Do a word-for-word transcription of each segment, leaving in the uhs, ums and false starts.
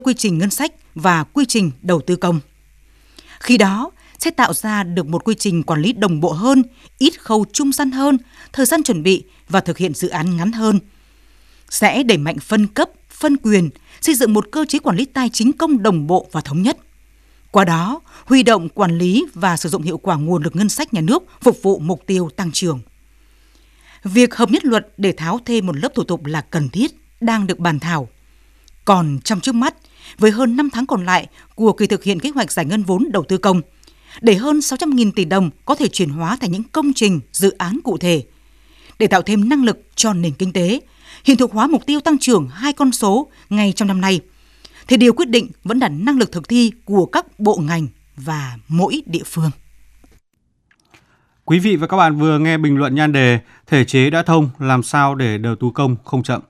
quy trình ngân sách và quy trình đầu tư công. Khi đó, sẽ tạo ra được một quy trình quản lý đồng bộ hơn, ít khâu trung gian hơn, thời gian chuẩn bị và thực hiện dự án ngắn hơn. Sẽ đẩy mạnh phân cấp, phân quyền, xây dựng một cơ chế quản lý tài chính công đồng bộ và thống nhất. Qua đó, huy động, quản lý và sử dụng hiệu quả nguồn lực ngân sách nhà nước phục vụ mục tiêu tăng trưởng. Việc hợp nhất luật để tháo thêm một lớp thủ tục là cần thiết, đang được bàn thảo. Còn trong trước mắt, với hơn năm tháng còn lại của kỳ thực hiện kế hoạch giải ngân vốn đầu tư công, để hơn sáu trăm nghìn tỷ đồng có thể chuyển hóa thành những công trình, dự án cụ thể. Để tạo thêm năng lực cho nền kinh tế, hiện thực hóa mục tiêu tăng trưởng hai con số ngay trong năm nay, thì điều quyết định vẫn là năng lực thực thi của các bộ ngành và mỗi địa phương. Quý vị và các bạn vừa nghe bình luận nhan đề Thể chế đã thông, làm sao để đầu tư công không chậm.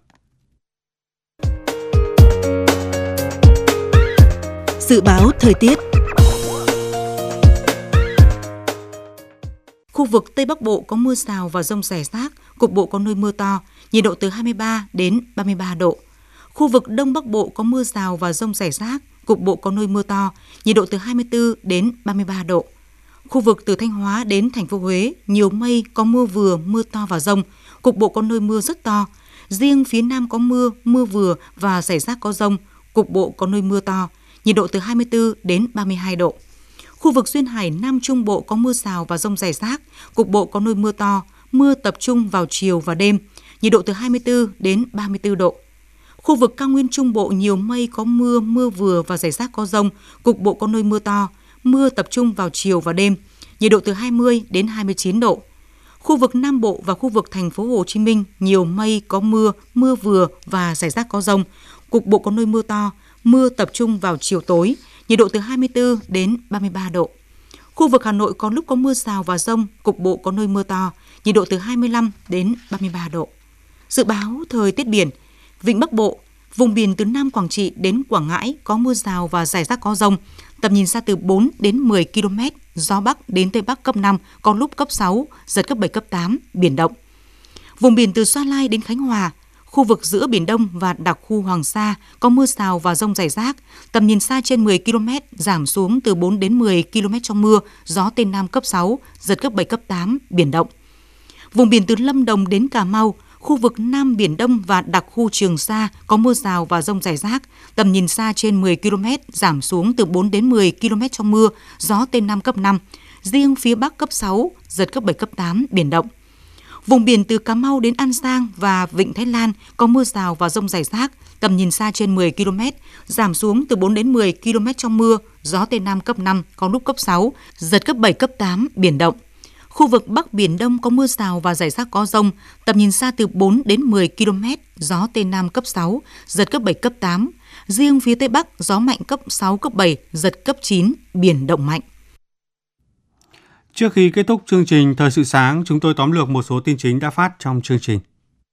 Dự báo thời tiết. Khu vực Tây Bắc Bộ có mưa rào và dông rải rác, cục bộ có nơi mưa to, nhiệt độ từ hai mươi ba đến ba mươi ba độ. Khu vực Đông Bắc Bộ có mưa rào và dông rải rác, cục bộ có nơi mưa to, nhiệt độ từ hai mươi tư đến ba mươi ba độ. Khu vực từ Thanh Hóa đến thành phố Huế, nhiều mây, có mưa vừa, mưa to và dông, cục bộ có nơi mưa rất to. Riêng phía Nam có mưa, mưa vừa và rải rác có dông, cục bộ có nơi mưa to, nhiệt độ từ hai mươi tư đến ba mươi hai độ. Khu vực duyên hải Nam Trung Bộ có mưa rào và dông rải rác, cục bộ có nơi mưa to, mưa tập trung vào chiều và đêm, nhiệt độ từ hai mươi tư đến ba mươi tư độ. Khu vực cao nguyên Trung Bộ nhiều mây, có mưa, mưa vừa và rải rác có dông, cục bộ có nơi mưa to, mưa tập trung vào chiều và đêm, nhiệt độ từ hai mươi đến hai mươi chín độ. Khu vực Nam Bộ và khu vực thành phố Hồ Chí Minh nhiều mây, có mưa, mưa vừa và rải rác có dông, cục bộ có nơi mưa to, mưa tập trung vào chiều tối, nhiệt độ từ hai mươi tư đến ba mươi ba độ. Khu vực Hà Nội có lúc có mưa rào và dông, cục bộ có nơi mưa to, nhiệt độ từ hai mươi lăm đến ba mươi ba độ. Dự báo thời tiết biển, Vịnh Bắc Bộ, vùng biển từ Nam Quảng Trị đến Quảng Ngãi có mưa rào và rải rác có dông, tầm nhìn xa từ bốn đến mười ki lô mét, gió Bắc đến Tây Bắc cấp năm, có lúc cấp sáu, giật cấp bảy, cấp tám, biển động. Vùng biển từ Sa Lai đến Khánh Hòa, khu vực giữa Biển Đông và đặc khu Hoàng Sa có mưa rào và dông rải rác, tầm nhìn xa trên mười ki lô mét, giảm xuống từ bốn đến mười ki lô mét trong mưa, gió Tây Nam cấp sáu, giật cấp bảy, cấp tám, biển động. Vùng biển từ Lâm Đồng đến Cà Mau, khu vực Nam Biển Đông và đặc khu Trường Sa có mưa rào và dông rải rác, tầm nhìn xa trên mười ki lô mét, giảm xuống từ bốn đến mười ki lô mét trong mưa, gió Tây Nam cấp năm, riêng phía Bắc cấp sáu, giật cấp bảy, cấp tám, biển động. Vùng biển từ Cà Mau đến An Giang và Vịnh Thái Lan có mưa rào và dông rải rác, tầm nhìn xa trên mười ki lô mét, giảm xuống từ bốn đến mười ki lô mét trong mưa, gió Tây Nam cấp năm, có lúc cấp sáu, giật cấp bảy, cấp tám, biển động. Khu vực Bắc Biển Đông có mưa rào và rải rác có dông, tầm nhìn xa từ bốn đến mười ki lô mét, gió Tây Nam cấp sáu, giật cấp bảy, cấp tám. Riêng phía Tây Bắc gió mạnh cấp sáu, cấp bảy, giật cấp chín, biển động mạnh. Trước khi kết thúc chương trình Thời sự sáng, chúng tôi tóm lược một số tin chính đã phát trong chương trình.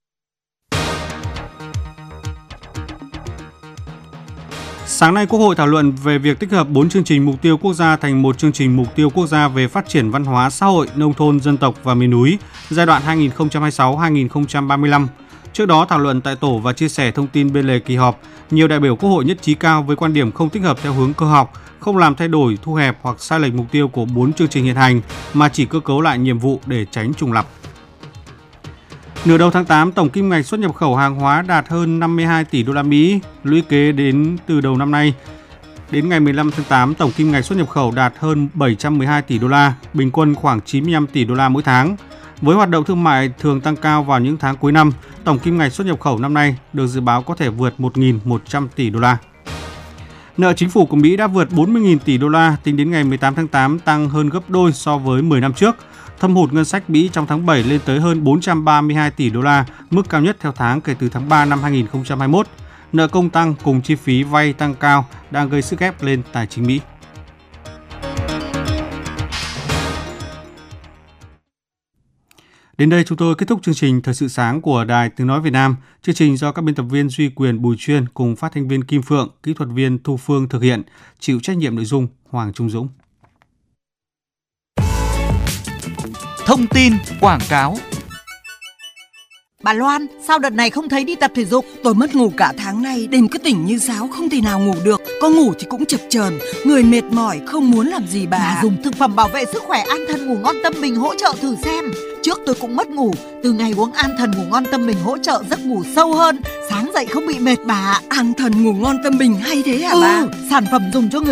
Sáng nay, Quốc hội thảo luận về việc tích hợp bốn chương trình mục tiêu quốc gia thành một chương trình mục tiêu quốc gia về phát triển văn hóa xã hội, nông thôn, dân tộc và miền núi giai đoạn hai nghìn không trăm hai mươi sáu đến hai nghìn không trăm ba mươi lăm. Trước đó, thảo luận tại tổ và chia sẻ thông tin bên lề kỳ họp, nhiều đại biểu Quốc hội nhất trí cao với quan điểm không tích hợp theo hướng cơ học, không làm thay đổi, thu hẹp hoặc sai lệch mục tiêu của bốn chương trình hiện hành, mà chỉ cơ cấu lại nhiệm vụ để tránh trùng lặp. Nửa đầu tháng tám, tổng kim ngạch xuất nhập khẩu hàng hóa đạt hơn năm mươi hai tỷ đô la Mỹ, lũy kế đến từ đầu năm nay. Đến ngày mười lăm tháng tám, tổng kim ngạch xuất nhập khẩu đạt hơn bảy trăm mười hai tỷ đô la, bình quân khoảng chín mươi lăm tỷ đô la mỗi tháng. Với hoạt động thương mại thường tăng cao vào những tháng cuối năm, tổng kim ngạch xuất nhập khẩu năm nay được dự báo có thể vượt một nghìn một trăm tỷ đô la. Nợ chính phủ của Mỹ đã vượt bốn mươi nghìn tỷ đô la tính đến ngày mười tám tháng tám, tăng hơn gấp đôi so với mười năm trước. Thâm hụt ngân sách Mỹ trong tháng bảy lên tới hơn bốn trăm ba mươi hai tỷ đô la, mức cao nhất theo tháng kể từ tháng ba năm hai nghìn không trăm hai mươi mốt. Nợ công tăng cùng chi phí vay tăng cao đang gây sức ép lên tài chính Mỹ. Đến đây chúng tôi kết thúc chương trình Thời sự sáng của Đài Tiếng Nói Việt Nam. Chương trình do các biên tập viên Duy Quyền, Bùi Chuyên cùng phát thanh viên Kim Phượng, kỹ thuật viên Thu Phương thực hiện, chịu trách nhiệm nội dung Hoàng Trung Dũng. Thông tin quảng cáo. Bà Loan, sao đợt này không thấy đi tập thể dục? Tôi mất ngủ cả tháng nay, đêm cứ tỉnh như sáo, không thể nào ngủ được. Có ngủ thì cũng chập chờn, người mệt mỏi, không muốn làm gì bà. Bà dùng thực phẩm bảo vệ sức khỏe An Thần Ngủ Ngon Tâm Bình hỗ trợ thử xem. Trước tôi cũng mất ngủ, từ ngày uống An Thần Ngủ Ngon Tâm Bình hỗ trợ giấc ngủ sâu hơn, sáng dậy không bị mệt bà. An Thần Ngủ Ngon Tâm Bình hay thế hả ừ, bà? Sản phẩm dùng cho người